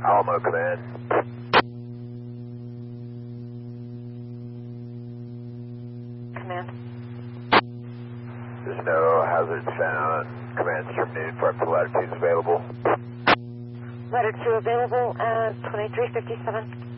Alamo Command. Command. There's no hazards found. Command's terminated for up to latitudes available. Ladder 2 available at 2357.